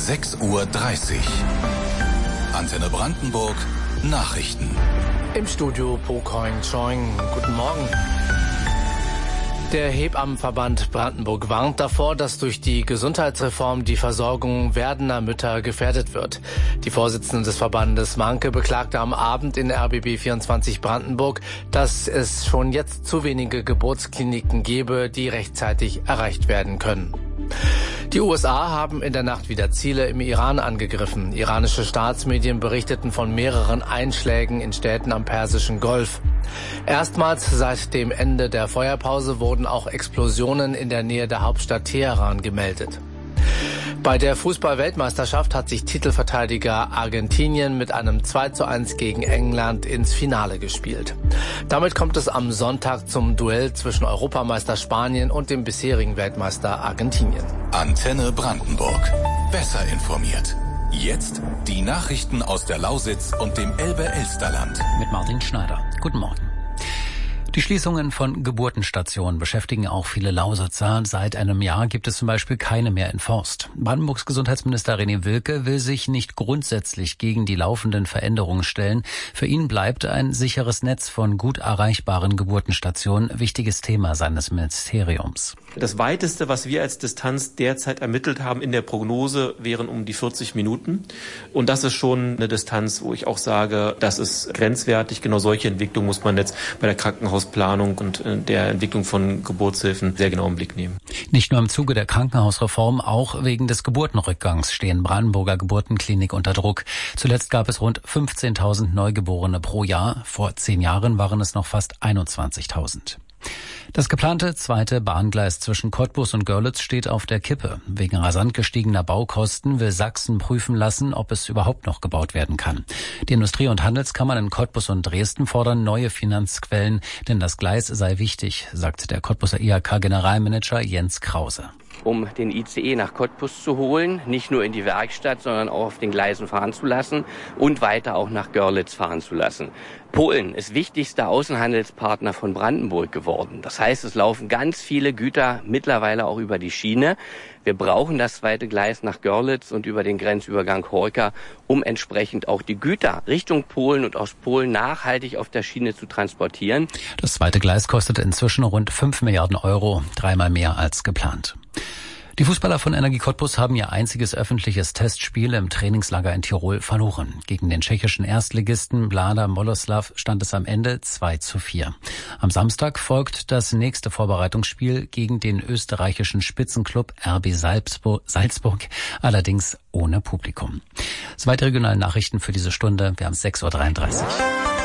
6:30 Uhr. Antenne Brandenburg, Nachrichten. Im Studio Po Koing-Choing. Guten Morgen. Der Hebammenverband Brandenburg warnt davor, dass durch die Gesundheitsreform die Versorgung werdender Mütter gefährdet wird. Die Vorsitzende des Verbandes Manke beklagte am Abend in RBB 24 Brandenburg, dass es schon jetzt zu wenige Geburtskliniken gebe, die rechtzeitig erreicht werden können. Die USA haben in der Nacht wieder Ziele im Iran angegriffen. Iranische Staatsmedien berichteten von mehreren Einschlägen in Städten am Persischen Golf. Erstmals seit dem Ende der Feuerpause wurden auch Explosionen in der Nähe der Hauptstadt Teheran gemeldet. Bei der Fußball-Weltmeisterschaft hat sich Titelverteidiger Argentinien mit einem 2:1 gegen England ins Finale gespielt. Damit kommt es am Sonntag zum Duell zwischen Europameister Spanien und dem bisherigen Weltmeister Argentinien. Antenne Brandenburg. Besser informiert. Jetzt die Nachrichten aus der Lausitz und dem Elbe-Elsterland. Mit Martin Schneider. Guten Morgen. Die Schließungen von Geburtenstationen beschäftigen auch viele Lausitzer. Seit einem Jahr gibt es zum Beispiel keine mehr in Forst. Brandenburgs Gesundheitsminister René Wilke will sich nicht grundsätzlich gegen die laufenden Veränderungen stellen. Für ihn bleibt ein sicheres Netz von gut erreichbaren Geburtenstationen wichtiges Thema seines Ministeriums. Das Weiteste, was wir als Distanz derzeit ermittelt haben in der Prognose, wären um die 40 Minuten. Und das ist schon eine Distanz, wo ich auch sage, das ist grenzwertig. Genau solche Entwicklung muss man jetzt bei der Krankenhausplanung und der Entwicklung von Geburtshilfen sehr genau im Blick nehmen. Nicht nur im Zuge der Krankenhausreform, auch wegen des Geburtenrückgangs stehen Brandenburger Geburtenklinik unter Druck. Zuletzt gab es rund 15.000 Neugeborene pro Jahr. Vor 10 Jahren waren es noch fast 21.000. Das geplante zweite Bahngleis zwischen Cottbus und Görlitz steht auf der Kippe. Wegen rasant gestiegener Baukosten will Sachsen prüfen lassen, ob es überhaupt noch gebaut werden kann. Die Industrie- und Handelskammern in Cottbus und Dresden fordern neue Finanzquellen, denn das Gleis sei wichtig, sagt der Cottbuser IHK-Generalmanager Jens Krause. Um den ICE nach Cottbus zu holen, nicht nur in die Werkstatt, sondern auch auf den Gleisen fahren zu lassen und weiter auch nach Görlitz fahren zu lassen. Polen ist wichtigster Außenhandelspartner von Brandenburg geworden. Das heißt, es laufen ganz viele Güter mittlerweile auch über die Schiene. Wir brauchen das zweite Gleis nach Görlitz und über den Grenzübergang Horka, um entsprechend auch die Güter Richtung Polen und aus Polen nachhaltig auf der Schiene zu transportieren. Das zweite Gleis kostet inzwischen rund 5 Milliarden Euro, 3-mal mehr als geplant. Die Fußballer von Energie Cottbus haben ihr einziges öffentliches Testspiel im Trainingslager in Tirol verloren. Gegen den tschechischen Erstligisten Mlada Boleslav stand es am Ende 2:4. Am Samstag folgt das nächste Vorbereitungsspiel gegen den österreichischen Spitzenklub RB Salzburg, allerdings ohne Publikum. Soweit die regionalen Nachrichten für diese Stunde. Wir haben 6:33 Uhr.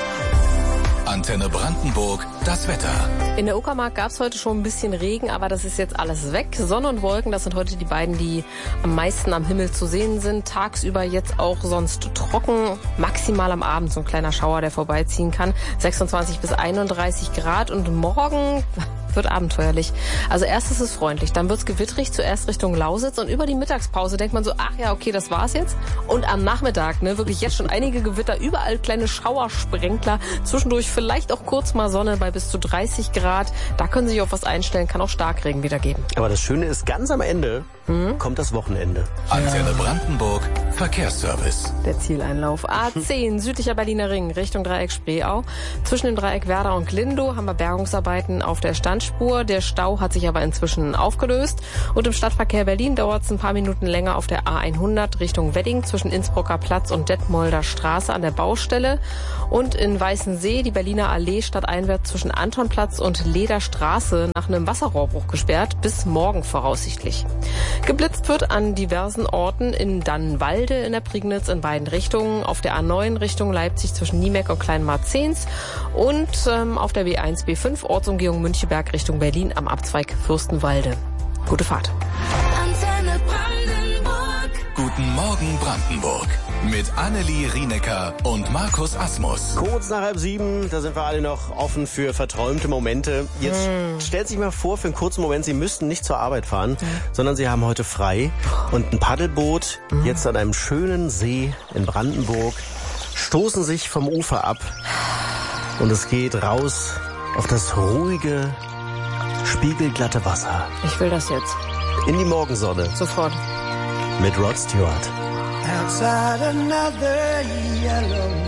Antenne Brandenburg, das Wetter. In der Uckermark gab es heute schon ein bisschen Regen, aber das ist jetzt alles weg. Sonne und Wolken, das sind heute die beiden, die am meisten am Himmel zu sehen sind. Tagsüber jetzt auch sonst trocken, maximal am Abend so ein kleiner Schauer, der vorbeiziehen kann. 26 bis 31 Grad und morgen wird abenteuerlich. Also erst ist es freundlich, dann wird es gewittrig, zuerst Richtung Lausitz und über die Mittagspause denkt man so, ach ja, okay, das war's jetzt. Und am Nachmittag, wirklich jetzt schon einige Gewitter, überall kleine Schauersprenkler, zwischendurch vielleicht auch kurz mal Sonne bei bis zu 30 Grad. Da können Sie sich auf was einstellen, kann auch Starkregen wieder geben. Aber das Schöne ist, ganz am Ende kommt das Wochenende. Antenne Brandenburg, Verkehrsservice. Der Zieleinlauf A10, südlicher Berliner Ring, Richtung Dreieck Spreeau. Zwischen dem Dreieck Werder und Glindow haben wir Bergungsarbeiten auf der Standspur. Der Stau hat sich aber inzwischen aufgelöst. Und im Stadtverkehr Berlin dauert es ein paar Minuten länger auf der A100 Richtung Wedding zwischen Innsbrucker Platz und Detmolder Straße an der Baustelle. Und in Weißensee die Berliner Allee stadteinwärts zwischen Antonplatz und Lederstraße nach einem Wasserrohrbruch gesperrt, bis morgen voraussichtlich. Geblitzt wird an diversen Orten in Dannenwalde in der Prignitz in beiden Richtungen, auf der A9 Richtung Leipzig zwischen Niemeck und Kleinmarzens und auf der B1, B5 Ortsumgehung Müncheberg Richtung Berlin am Abzweig Fürstenwalde. Gute Fahrt. Antenne Brandenburg. Guten Morgen Brandenburg. Mit Annelie Rienecker und Markus Asmus. Kurz nach 6:30, da sind wir alle noch offen für verträumte Momente. Jetzt stellt sich mal vor, für einen kurzen Moment, Sie müssten nicht zur Arbeit fahren, sondern Sie haben heute frei und ein Paddelboot jetzt an einem schönen See in Brandenburg, stoßen sich vom Ufer ab und es geht raus auf das ruhige, spiegelglatte Wasser. Ich will das jetzt. In die Morgensonne. Sofort. mit Rod Stewart. Outside another yellow